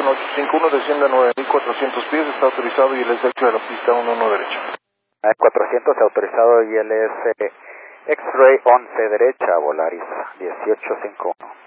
1851, desciende a 9400 pies, está autorizado y él es derecho de la pista 11 derecha. 400 autorizado y él es X-Ray 11 derecha, Volaris 1851.